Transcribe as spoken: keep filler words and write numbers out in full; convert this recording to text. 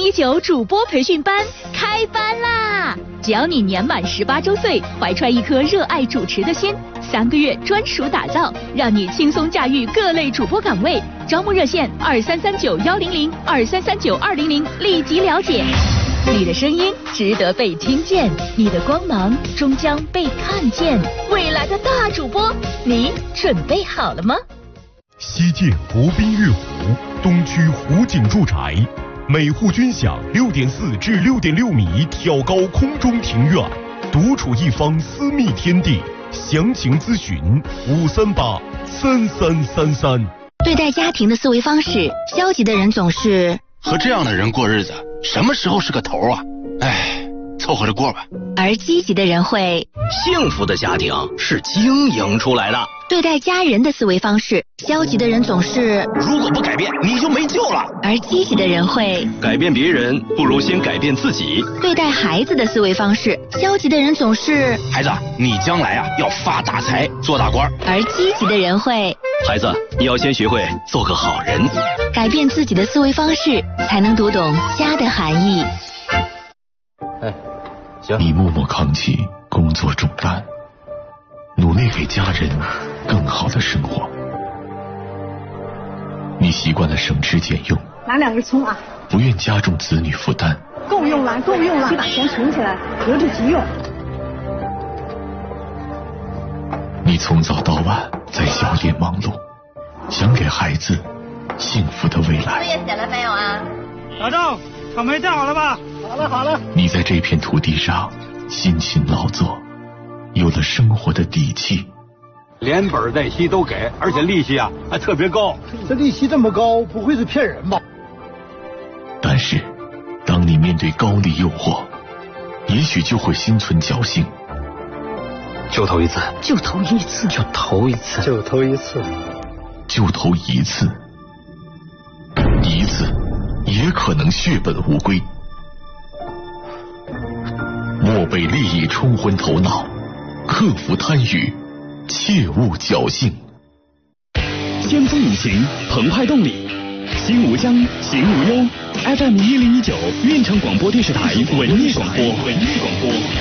一九主播培训班开班啦！只要你年满十八周岁，怀揣一颗热爱主持的心，三个月专属打造，让你轻松驾驭各类主播岗位。招募热线二三三九幺零零二三三九二零零，立即了解。你的声音值得被听见，你的光芒终将被看见。未来的大主播，你准备好了吗？ 西建湖滨悦湖东区湖景住宅，每户均享六点四至六点六米挑高空中庭院，独处一方私密天地。详情咨询五三八三三三三。 对待家庭的思维方式，消极的人总是和这样的人过日子，什么时候是个头啊？哎，凑合着过吧。 而积极的人会， 幸福的家庭是经营出来的。 对待家人的思维方式，消极的人总是如果不改变，你就没救了。 而积极的人会改变别人，不如先改变自己。 对待孩子的思维方式，消极的人总是孩子，你将来啊要发大财，做大官。 而积极的人会孩子，你要先学会做个好人。 改变自己的思维方式，才能读懂家的含义。 哎，行。 你默默扛起工作重担，努力给家人更好的生活。你习惯了省吃俭用， 拿两根葱啊， 不愿加重子女负担。 够用了，够用了，你把钱存起来，留着急用。 你从早到晚在小店忙碌，想给孩子幸福的未来。 作业写了没有啊？ 老郑，草莓带好了吧？ 好了好了。 你在这片土地上辛勤劳作，有了生活的底气。 连本带息都给，而且利息啊还特别高。 这利息这么高，不会是骗人吧？ 但是，当你面对高利诱惑，也许就会心存侥幸。 就投一次， 就投一次， 就投一次， 就投一次， 就投一次，一次也可能血本无归。莫被利益冲昏头脑，克服贪欲，切勿侥幸。 先锋引擎，澎湃动力，心无疆，行无忧。F M 一零一九，运城广播电视台文艺广播，文艺广播。